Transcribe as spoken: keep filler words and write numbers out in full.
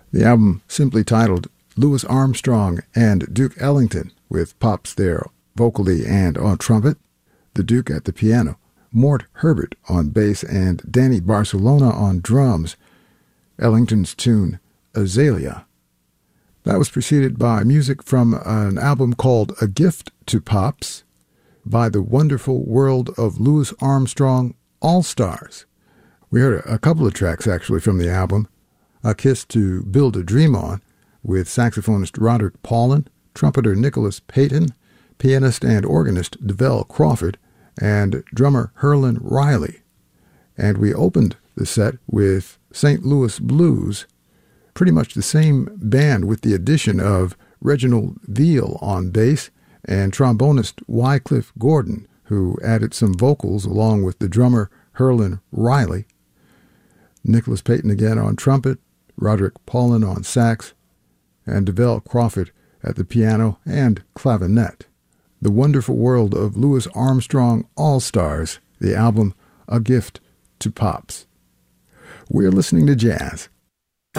The album simply titled Louis Armstrong and Duke Ellington, with Pops there vocally and on trumpet, the Duke at the piano, Mort Herbert on bass, and Danny Barcelona on drums, Ellington's tune Azalea. That was preceded by music from an album called A Gift to Pops by the Wonderful World of Louis Armstrong All-Stars. We heard a couple of tracks actually from the album. A Kiss to Build a Dream On, with saxophonist Roderick Paulin, trumpeter Nicholas Payton, pianist and organist DeVell Crawford, and drummer Herlin Riley. And we opened the set with Saint Louis Blues, pretty much the same band with the addition of Reginald Veal on bass and trombonist Wycliffe Gordon, who added some vocals along with the drummer Herlin Riley. Nicholas Payton again on trumpet, Roderick Paulin on sax, and DeVell Crawford at the piano and clavinet. The Wonderful World of Louis Armstrong All-Stars, the album A Gift to Pops. We're listening to jazz